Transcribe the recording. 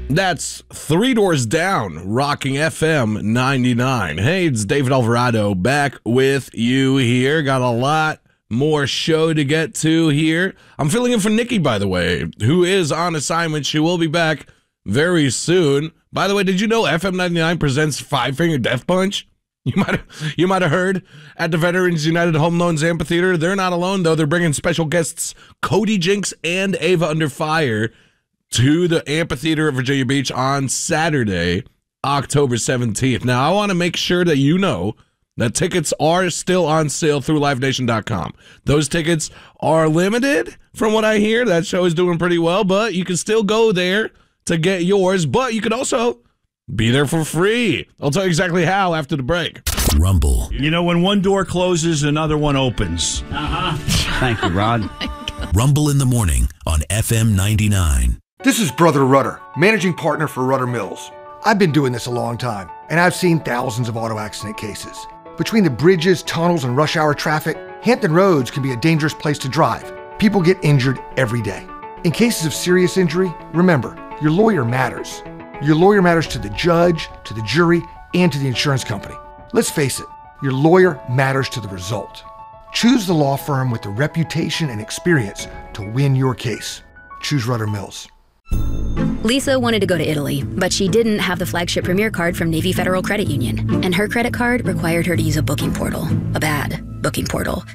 That's Three Doors Down, rocking FM 99. Hey, it's David Alvarado back with you here. Got a lot more show to get to here. I'm filling in for Nikki, by the way, who is on assignment. She will be back very soon. By the way, did you know FM 99 presents Five Finger Death Punch? You might have heard at the Veterans United Home Loans Amphitheater. They're not alone, though. They're bringing special guests Cody Jinks and Ava Under Fire to the Amphitheater at Virginia Beach on Saturday, October 17th. Now, I want to make sure that you know that tickets are still on sale through livenation.com. Those tickets are limited, from what I hear. That show is doing pretty well, but you can still go there to get yours, but you could also be there for free. I'll tell you exactly how after the break. Rumble. You know, when one door closes, another one opens. Thank you, Rod. Rumble in the morning on FM 99. This is Brother Rudder, managing partner for Rudder Mills. I've been doing this a long time, and I've seen thousands of auto accident cases. Between the bridges, tunnels, and rush hour traffic, Hampton Roads can be a dangerous place to drive. People get injured every day. In cases of serious injury, remember, your lawyer matters. Your lawyer matters to the judge, to the jury, and to the insurance company. Let's face it, your lawyer matters to the result. Choose the law firm with the reputation and experience to win your case. Choose Rudder Mills. Lisa wanted to go to Italy, but she didn't have the flagship Premier card from Navy Federal Credit Union, and her credit card required her to use a booking portal, a bad booking portal.